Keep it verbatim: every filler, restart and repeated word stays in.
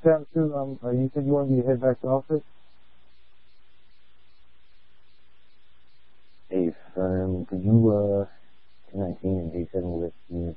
Sam, too, um, uh, you said you wanted me to head back to office? Hey, firm, could you, uh, two nineteen and J seven with me